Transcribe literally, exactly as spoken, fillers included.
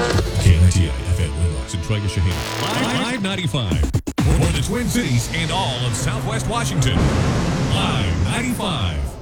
K N I T I F M Winlox and Trigger Shaheen. Live ninety-five. For the Twin Cities and all of Southwest Washington. Live ninety-five.